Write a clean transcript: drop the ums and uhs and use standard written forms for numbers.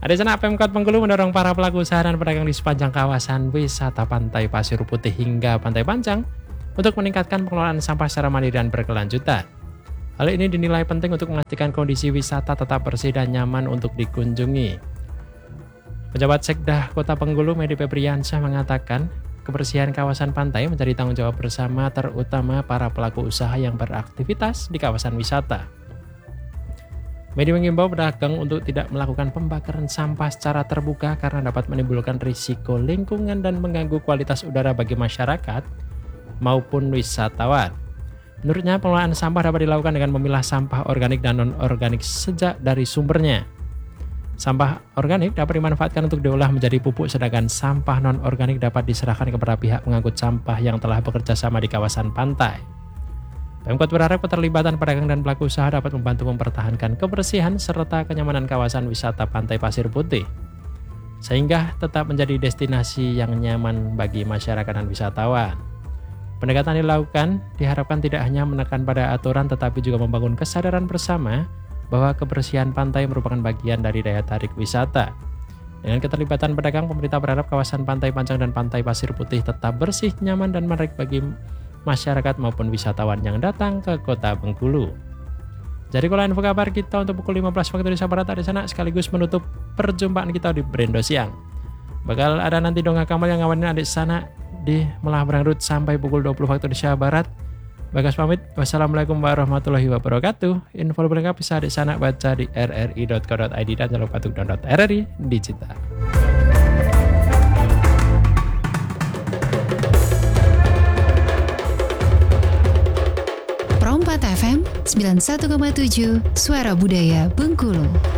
Ada sana Pemkot Bengkulu mendorong para pelaku usaha dan pedagang di sepanjang kawasan wisata Pantai Pasir Putih hingga Pantai Pancang untuk meningkatkan pengelolaan sampah secara mandiri dan berkelanjutan. Hal ini dinilai penting untuk memastikan kondisi wisata tetap bersih dan nyaman untuk dikunjungi. Pejabat Sekda Kota Bengkulu, Medi Febriansyah mengatakan, kebersihan kawasan pantai menjadi tanggung jawab bersama terutama para pelaku usaha yang beraktivitas di kawasan wisata. Medi mengimbau pedagang untuk tidak melakukan pembakaran sampah secara terbuka karena dapat menimbulkan risiko lingkungan dan mengganggu kualitas udara bagi masyarakat maupun wisatawan. Menurutnya, pengelolaan sampah dapat dilakukan dengan memilah sampah organik dan non-organik sejak dari sumbernya. Sampah organik dapat dimanfaatkan untuk diolah menjadi pupuk, sedangkan sampah non-organik dapat diserahkan kepada pihak pengangkut sampah yang telah bekerja sama di kawasan pantai. Pemkot berharap keterlibatan pedagang dan pelaku usaha dapat membantu mempertahankan kebersihan serta kenyamanan kawasan wisata Pantai Pasir Putih, sehingga tetap menjadi destinasi yang nyaman bagi masyarakat dan wisatawan. Pendekatan dilakukan diharapkan tidak hanya menekan pada aturan tetapi juga membangun kesadaran bersama bahwa kebersihan pantai merupakan bagian dari daya tarik wisata. Dengan keterlibatan pedagang, pemerintah berharap kawasan Pantai Pancang dan Pantai Pasir Putih tetap bersih, nyaman, dan menarik bagi masyarakat maupun wisatawan yang datang ke Kota Bengkulu. Jadi kalau info kabar kita untuk pukul 15 waktu Indonesia Barat ada sana sekaligus menutup perjumpaan kita di Brendo Siang. Bakal ada nanti Dongeng Kamal yang ngawanin adik sana di Melah Berangdut sampai pukul 20 waktu Indonesia Barat. Bagas pamit. Wassalamualaikum warahmatullahi wabarakatuh. Info lengkap bisa adik sana baca di rri.co.id dan jangan lupa untuk download RRI Digital. Pro 4 FM 91,7 Suara Budaya Bengkulu.